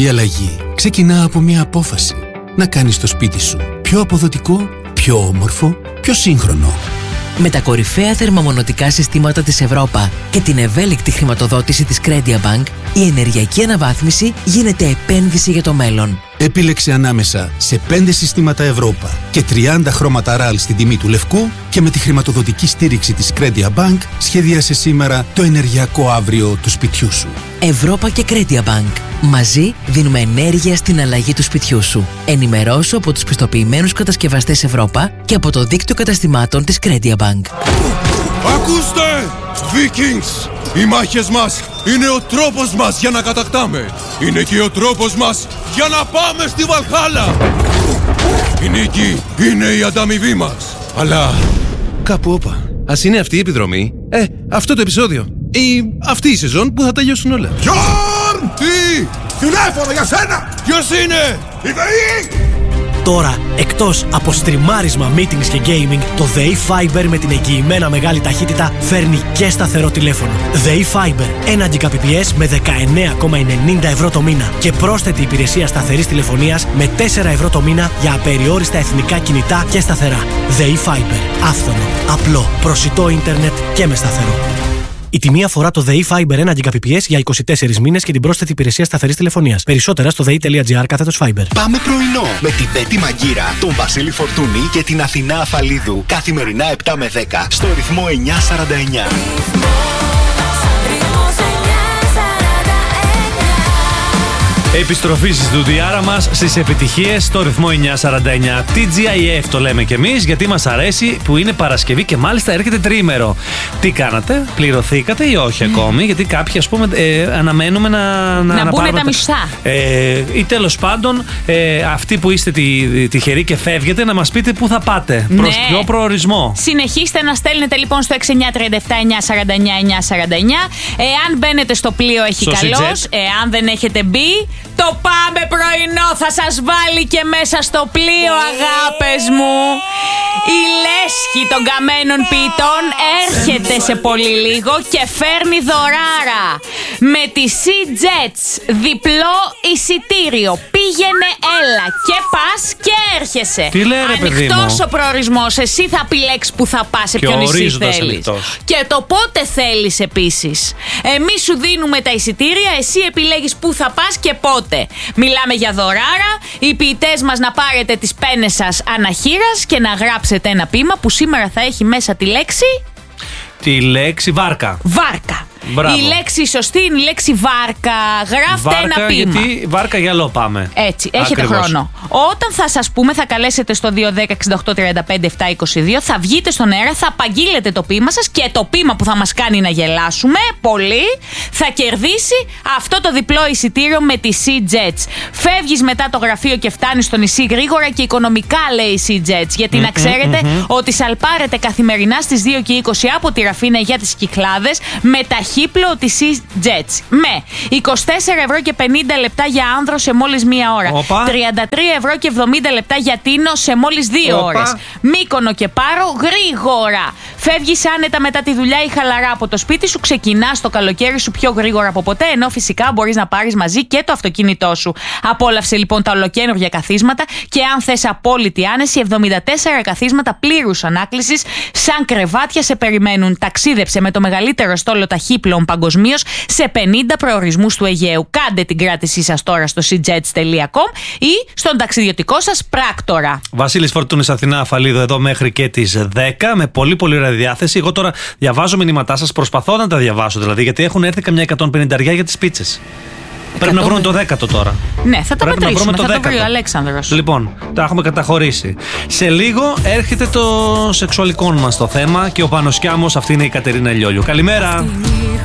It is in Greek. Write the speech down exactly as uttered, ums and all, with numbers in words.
Η αλλαγή ξεκινά από μια απόφαση. Να κάνεις το σπίτι σου πιο αποδοτικό, πιο όμορφο, πιο σύγχρονο. Με τα κορυφαία θερμομονωτικά συστήματα της Ευρώπα και την ευέλικτη χρηματοδότηση της Credia Bank, η ενεργειακή αναβάθμιση γίνεται επένδυση για το μέλλον. Επίλεξε ανάμεσα σε πέντε συστήματα Ευρώπα και τριάντα χρώματα ραλ στην τιμή του λευκού και με τη χρηματοδοτική στήριξη της Credia Bank σχεδίασε σήμερα το ενεργειακό αύριο του σπιτιού σου. Ευρώπα και Credia Bank. Μαζί δίνουμε ενέργεια στην αλλαγή του σπιτιού σου. Ενημερώσου από τους πιστοποιημένους κατασκευαστές Ευρώπα και από το δίκτυο καταστημάτων της Credia Bank. Ακούστε! Vikings! Οι μάχες μας είναι ο τρόπος μας για να κατακτάμε. Είναι και ο τρόπος μας για να πάμε στη Βαλχάλα. Η νίκη είναι η ανταμοιβή μας. Αλλά κάπου όπα. Ας είναι αυτή η επιδρομή, ε, αυτό το επεισόδιο ή αυτή η σεζόν που θα τελειώσουν όλα. Γιόρν! Τι! Τηλέφωνο για σένα! Ποιος είναι? Η ΔΕΗ! Τώρα, εκτός από στριμάρισμα, meetings και gaming, το ΔΕΗ Fiber με την εγγυημένα μεγάλη ταχύτητα φέρνει και σταθερό τηλέφωνο. ΔΕΗ Fiber, ένα Gbps με δεκαεννέα κόμμα ενενήντα ευρώ το μήνα και πρόσθετη υπηρεσία σταθερής τηλεφωνίας με τέσσερα ευρώ το μήνα για απεριόριστα εθνικά κινητά και σταθερά. ΔΕΗ Fiber, άφθονο, απλό, προσιτό ίντερνετ και με σταθερό. Η τιμή αφορά το ΔΕΗ Fiber ένα Gbps για είκοσι τέσσερις μήνες και την πρόσθετη υπηρεσία σταθερής τηλεφωνίας. Περισσότερα στο δei.gr κάθετος Fiber. Πάμε πρωινό με την Πέτη Μαγκύρα, τον Βασίλη Φορτούνη και την Αθηνά Αφαλίδου. Καθημερινά επτά με δέκα στο ρυθμό εννιακόσια σαράντα εννιά. Επιστροφή στη στουδιάρα μας στις επιτυχίες στο ρυθμό εννιακόσια σαράντα εννιά. τι τζι άι εφ το λέμε κι εμείς, γιατί μας αρέσει που είναι Παρασκευή και μάλιστα έρχεται τριήμερο. Τι κάνατε, πληρωθήκατε ή όχι ακόμη? Γιατί κάποιοι, ας πούμε, ε, αναμένουμε να Να, να μπουν τα μισθά. Ε, ή τέλος πάντων, ε, αυτοί που είστε τυχεροί τη, και φεύγετε, να μας πείτε πού θα πάτε. Ναι. Προς ποιο προορισμό. Συνεχίστε να στέλνετε λοιπόν στο έξι εννιά τρία επτά εννιακόσια σαράντα εννιά εννιακόσια σαράντα εννιά. Εάν μπαίνετε στο πλοίο, έχει καλώς. Εάν δεν έχετε μπει, το πάμε πρωινό θα σας βάλει και μέσα στο πλοίο, αγάπες μου. Η λέσχη των καμένων ποιητών έρχεται σε πολύ λίγο και φέρνει δωράρα. Με τη Sea-Jets διπλό εισιτήριο. Πήγαινε, έλα και πας και έρχεσαι. Τι λέει, ρε παιδί μου? Ανοιχτός ο προορισμός. Εσύ θα επιλέξεις που θα πας, σε ποιο νησί θέλεις. Ανοιχτός. Και το πότε θέλεις επίσης. Εμείς σου δίνουμε τα εισιτήρια, εσύ επιλέγεις που θα πας και πότε. Μιλάμε για δωράρα. Οι ποιητές μας να πάρετε τις πένες σας αναχείρας και να γράψετε ένα ποίημα που σήμερα θα έχει μέσα τη λέξη. Τη λέξη βάρκα. Βάρκα. Μπράβο. Η λέξη σωστή είναι η λέξη βάρκα. Γράφτε Βάρκα, ένα ποίημα. Γιατί βάρκα γυαλό πάμε. Έτσι, έχετε Ακριβώς. χρόνο. Όταν θα σας πούμε, θα καλέσετε στο δύο ένα μηδέν εξήντα οκτώ τριάντα πέντε επτακόσια είκοσι δύο, θα βγείτε στον αέρα, θα απαγγείλετε το ποίημα σας και το ποίημα που θα μας κάνει να γελάσουμε πολύ θα κερδίσει αυτό το διπλό εισιτήριο με τη Sea-Jets. Φεύγεις μετά το γραφείο και φτάνεις στο νησί γρήγορα και οικονομικά, λέει η Sea-Jets. Γιατί mm-hmm, να ξέρετε mm-hmm. ότι σαλπάρετε καθημερινά στις δύο και είκοσι από τη Ραφίνα για τις Κυκλάδες με ταχύπλο τη Sea-Jets. Με είκοσι τέσσερα ευρώ και πενήντα λεπτά για άνδρο σε μόλις μία ώρα. Οπα. τριάντα τρία ευρώ και εβδομήντα λεπτά για Τίνο σε μόλις δύο Οπα. ώρες. Μύκονο και Πάρο γρήγορα. Φεύγεις άνετα μετά τη δουλειά ή χαλαρά από το σπίτι σου, ξεκινάς το καλοκαίρι σου πιο γρήγορα από ποτέ, ενώ φυσικά μπορείς να πάρεις μαζί και το αυτοκίνητό σου. Απόλαυσε λοιπόν τα ολοκαίνουργια καθίσματα και αν θες απόλυτη άνεση, εβδομήντα τέσσερα καθίσματα πλήρους ανάκλησης σαν κρεβάτια σε περιμένουν. Ταξίδεψε με το μεγαλύτερο στόλο ταχύπλων παγκοσμίως σε πενήντα προορισμούς του Αιγαίου. Κάντε την κράτησή σας τώρα στο sea-jets τελεία com ή στον ταξιδιωτικό σας πράκτορα. Βασίλης Φορτούνης, Αθηνά Αφαλίδου, εδώ μέχρι και τις δέκα με πολύ πολύ ωραία διάθεση. Εγώ τώρα διαβάζω μηνύματά σας, προσπαθώ να τα διαβάσω δηλαδή, γιατί έχουν έρθει καμιά εκατόν πενήντα για τις πίτσες. Πρέπει να βρούμε το δέκατο τώρα. Ναι, θα τα Πρέπει μετρήσουμε, το θα το βρει ο Αλέξανδρος. Λοιπόν, τα έχουμε καταχωρήσει. Σε λίγο έρχεται το σεξουαλικό μας το θέμα και ο Πανος Κιάμος, αυτή είναι η Κατερίνα Λιόλιου. Καλημέρα!